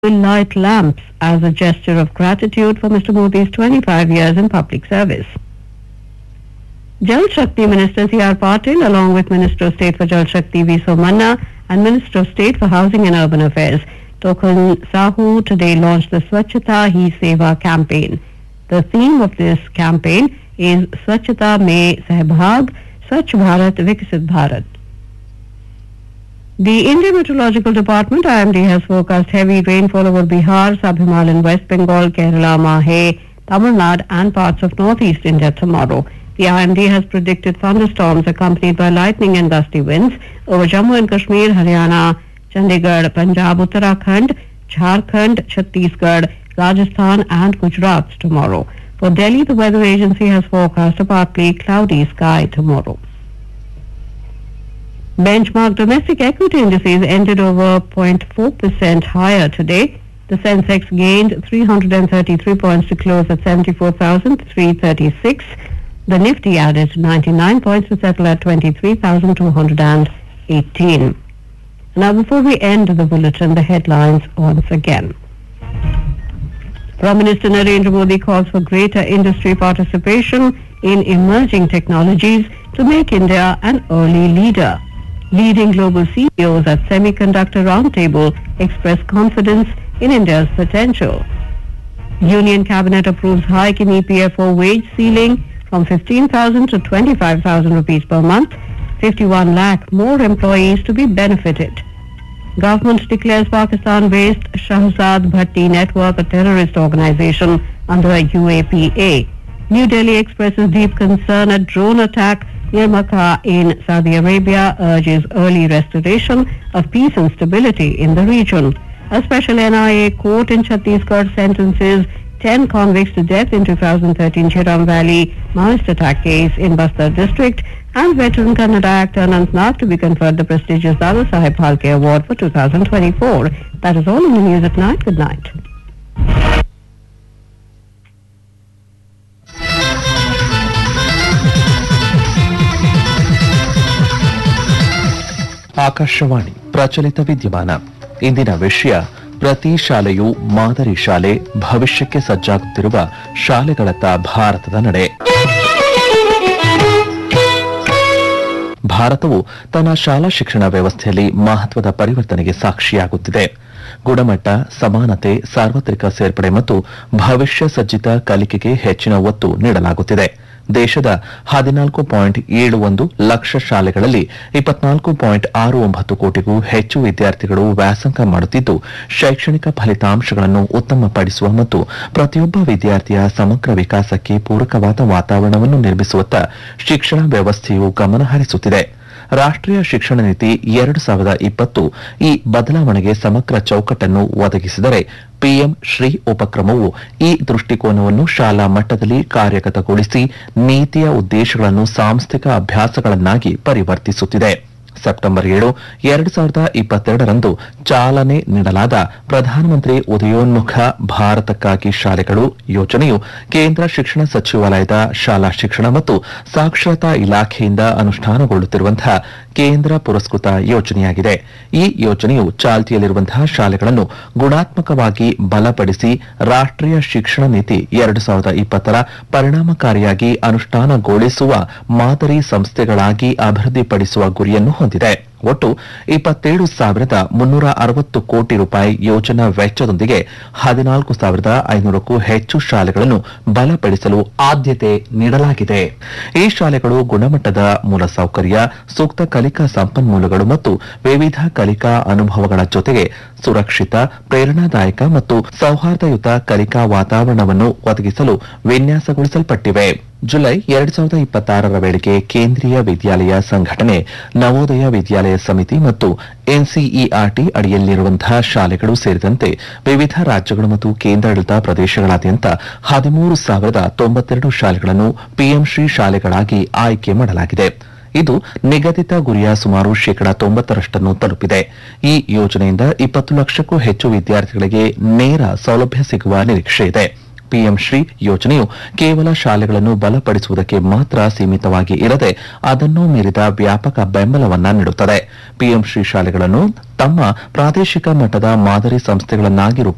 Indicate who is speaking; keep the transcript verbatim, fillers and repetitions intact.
Speaker 1: will light lamps as a gesture of gratitude for Mister Modi's twenty-five years in public service. Jal Shakti Minister C R Patil, along with Minister of State for Jal Shakti V Somanna and Minister of State for Housing and Urban Affairs Tokhan Sahu, today launched the Swachhata Hi Seva campaign. The theme of this campaign is Swachhata Mein Sahbhag, Swachh Bharat Viksit Bharat. The Indian Meteorological Department I M D has forecast heavy rainfall over Bihar, Sub-Himalayan West Bengal, Kerala, Mahe, Tamil Nadu and parts of northeast India tomorrow. The I M D has predicted thunderstorms accompanied by lightning and gusty winds over Jammu and Kashmir, Haryana, Chandigarh, Punjab, Uttarakhand, Jharkhand, Chhattisgarh, Rajasthan and Gujarat tomorrow. For Delhi, the weather agency has forecast a partly cloudy sky tomorrow. Benchmark domestic equity indices ended over zero point four percent higher today. The Sensex gained three hundred thirty-three points to close at seventy-four thousand three hundred thirty-six. The Nifty added ninety-nine points to settle at twenty-three thousand two hundred eighteen. Now, before we end the bulletin, the headlines once again. Prime Minister Narendra Modi calls for greater industry participation in emerging technologies to make India an early leader. Leading global C E Os at Semiconductor Roundtable express confidence in India's potential. Union Cabinet approves hike in E P F O wage ceiling from fifteen thousand to twenty-five thousand rupees per month. fifty-one lakh more employees to be benefited. Government declares Pakistan-based Shahzad Bhatti Network a terrorist organization under U A P A. New Delhi expresses deep concern at drone attack near Makkah in Saudi Arabia, urges early restoration of peace and stability in the region. A special N I A court in Chhattisgarh sentences ten convicts to death in two thousand thirteen Chiram Valley Maoist attack case in Bastar district, and veteran Kannada actor Anant Nag to be conferred the prestigious Dada Saheb Phalke Award for two thousand twenty-four. That is all in the news at night. Good night.
Speaker 2: Akashvani ಪ್ರಚಲಿತ ವಿದ್ಯಮಾನ. ಇಂದಿನ ವಿಷಯ ಪ್ರತಿ ಶಾಲೆಯು ಮಾದರಿ ಶಾಲೆ, ಭವಿಷ್ಯಕ್ಕೆ ಸಜ್ಜಾಗುತ್ತಿರುವ ಶಾಲೆಗಳತ್ತ ಭಾರತದ ನಡೆ. ಭಾರತವು ತನ್ನ ಶಾಲಾ ಶಿಕ್ಷಣ ವ್ಯವಸ್ಥೆಯಲ್ಲಿ ಮಹತ್ವದ ಪರಿವರ್ತನೆಗೆ ಸಾಕ್ಷಿಯಾಗುತ್ತಿದೆ. ಗುಣಮಟ್ಟ, ಸಮಾನತೆ, ಸಾರ್ವತ್ರಿಕ ಸೇರ್ಪಡೆ ಮತ್ತು ಭವಿಷ್ಯ ಸಜ್ಜಿತ ಕಲಿಕೆಗೆ ಹೆಚ್ಚಿನ ಒತ್ತು ನೀಡಲಾಗುತ್ತಿದೆ. ದೇಶದ ಹದಿನಾಲ್ಕು ಪಾಯಿಂಟ್ ಏಳು ಒಂದು ಲಕ್ಷ ಶಾಲೆಗಳಲ್ಲಿ ಇಪ್ಪತ್ನಾಲ್ಕು ಪಾಯಿಂಟ್ ಆರು ಒಂಬತ್ತು ಕೋಟಿಗೂ ಹೆಚ್ಚು ವಿದ್ಯಾರ್ಥಿಗಳು ವ್ಯಾಸಂಗ ಮಾಡುತ್ತಿದ್ದು, ಶೈಕ್ಷಣಿಕ ಫಲಿತಾಂಶಗಳನ್ನು ಉತ್ತಮಪಡಿಸುವ ಮತ್ತು ಪ್ರತಿಯೊಬ್ಬ ವಿದ್ಯಾರ್ಥಿಯ ಸಮಗ್ರ ವಿಕಾಸಕ್ಕೆ ಪೂರಕವಾದ ವಾತಾವರಣವನ್ನು ನಿರ್ಮಿಸುವತ್ತ ಶಿಕ್ಷಣ ವ್ಯವಸ್ಥೆಯು ಗಮನ ಹರಿಸುತ್ತಿದೆ. ರಾಷ್ಟ್ರೀಯ ಶಿಕ್ಷಣ ನೀತಿ ಎರಡು ಸಾವಿರದ ಇಪ್ಪತ್ತು ಈ ಬದಲಾವಣೆಗೆ ಸಮಗ್ರ ಚೌಕಟ್ಟನ್ನು ಒದಗಿಸಿದರೆ, ಪಿಎಂ ಶ್ರೀ ಉಪಕ್ರಮವು ಈ ದೃಷ್ಟಿಕೋನವನ್ನು ಶಾಲಾ ಮಟ್ಟದಲ್ಲಿ ಕಾರ್ಯಗತಗೊಳಿಸಿ ನೀತಿಯ ಉದ್ದೇಶಗಳನ್ನು ಸಾಂಸ್ಥಿಕ ಅಭ್ಯಾಸಗಳನ್ನಾಗಿ ಪರಿವರ್ತಿಸುತ್ತಿದೆ. ಸೆಪ್ಟೆಂಬರ್ ಏಳು ಎರಡು ಸಾವಿರದ ಇಪ್ಪತ್ತೆರಡರಂದು ಚಾಲನೆ ನೀಡಲಾದ ಪ್ರಧಾನಮಂತ್ರಿ ಉದಯೋನ್ಮುಖ ಭಾರತಕ್ಕಾಗಿ ಶಾಲೆಗಳು ಯೋಜನೆಯು ಕೇಂದ್ರ ಶಿಕ್ಷಣ ಸಚಿವಾಲಯದ ಶಾಲಾ ಶಿಕ್ಷಣ ಮತ್ತು ಸಾಕ್ಷರತಾ ಇಲಾಖೆಯಿಂದ ಅನುಷ್ಠಾನಗೊಳ್ಳುತ್ತಿರುವಂತಹ ಕೇಂದ್ರ ಪುರಸ್ಕೃತ ಯೋಜನೆಯಾಗಿದೆ. ಈ ಯೋಜನೆಯು ಚಾಲ್ತಿಯಲ್ಲಿರುವಂತಹ ಶಾಲೆಗಳನ್ನು ಗುಣಾತ್ಮಕವಾಗಿ ಬಲಪಡಿಸಿ ರಾಷ್ಟ್ರೀಯ ಶಿಕ್ಷಣ ನೀತಿ ಎರಡು ಸಾವಿರದ ಇಪ್ಪತ್ತರ ಪರಿಣಾಮಕಾರಿಯಾಗಿ ಅನುಷ್ಠಾನಗೊಳಿಸುವ ಮಾದರಿ ಸಂಸ್ಥೆಗಳಾಗಿ ಅಭಿವೃದ್ಧಿಪಡಿಸುವ ಗುರಿಯನ್ನು ಹೊಂದಿದೆ. ಒಟ್ಟು ಇಪ್ಪತ್ತೇಳು ಸಾವಿರದ ಮುನ್ನೂರ ಅರವತ್ತು ಕೋಟಿ ರೂಪಾಯಿ ಯೋಜನಾ ವೆಚ್ಚದೊಂದಿಗೆ ಹದಿನಾಲ್ಕು ಸಾವಿರದ ಐನೂರಕ್ಕೂ ಹೆಚ್ಚು ಶಾಲೆಗಳನ್ನು ಬಲಪಡಿಸಲು ಆದ್ಯತೆ ನೀಡಲಾಗಿದೆ. ಈ ಶಾಲೆಗಳು ಗುಣಮಟ್ಟದ ಮೂಲಸೌಕರ್ಯ, ಸೂಕ್ತ ಕಲಿಕಾ ಸಂಪನ್ಮೂಲಗಳು ಮತ್ತು ವಿವಿಧ ಕಲಿಕಾ ಅನುಭವಗಳ ಜೊತೆಗೆ ಸುರಕ್ಷಿತ, ಪ್ರೇರಣಾದಾಯಕ ಮತ್ತು ಸೌಹಾರ್ದಯುತ ಕಲಿಕಾ ವಾತಾವರಣವನ್ನು ಒದಗಿಸಲು ವಿನ್ಯಾಸಗೊಳಿಸಲ್ಪಟ್ಟಿವೆ. ಜುಲೈ ಎರಡು ಸಾವಿರದ ಇಪ್ಪತ್ತಾರರ ವೇಳೆಗೆ ಕೇಂದ್ರೀಯ ವಿದ್ಯಾಲಯ ಸಂಘಟನೆ, ನವೋದಯ ವಿದ್ಯಾಲಯ ಸಮಿತಿ ಮತ್ತು ಎನ್ಸಿಇಆರ್ಟಿ ಅಡಿಯಲ್ಲಿರುವಂತಹ ಶಾಲೆಗಳು ಸೇರಿದಂತೆ ವಿವಿಧ ರಾಜ್ಯಗಳು ಮತ್ತು ಕೇಂದ್ರಾಡಳಿತ ಪ್ರದೇಶಗಳಾದ್ಯಂತ ಹದಿಮೂರು ಸಾವಿರದ ತೊಂಬತ್ತೆರಡು ಶಾಲೆಗಳನ್ನು ಪಿಎಂ ಶ್ರೀ ಶಾಲೆಗಳಾಗಿ ಆಯ್ಕೆ ಮಾಡಲಾಗಿದೆ. ಇದು ನಿಗದಿತ ಗುರಿಯ ಸುಮಾರು ಶೇಕಡಾ ತೊಂಬತ್ತರಷ್ಟನ್ನು ತಲುಪಿದೆ. ಈ ಯೋಜನೆಯಿಂದ ಇಪ್ಪತ್ತು ಲಕ್ಷಕ್ಕೂ ಹೆಚ್ಚು ವಿದ್ಯಾರ್ಥಿಗಳಿಗೆ ನೇರ ಸೌಲಭ್ಯ ಸಿಗುವ ನಿರೀಕ್ಷೆ ಇದೆ. ಪಿಎಂ ಶ್ರೀ ಯೋಜನೆಯು ಕೇವಲ ಶಾಲೆಗಳನ್ನು ಬಲಪಡಿಸುವುದಕ್ಕೆ ಮಾತ್ರ ಸೀಮಿತವಾಗಿ ಇರದೆ ಅದನ್ನು ಮೀರಿದ ವ್ಯಾಪಕ ಬೆಂಬಲವನ್ನ ನೀಡುತ್ತದೆ. ಪಿಎಂ ಶ್ರೀ ಶಾಲೆಗಳನ್ನು ತಮ್ಮ ಪ್ರಾದೇಶಿಕ ಮಟ್ಟದ ಮಾದರಿ ಸಂಸ್ಥೆಗಳನ್ನಾಗಿ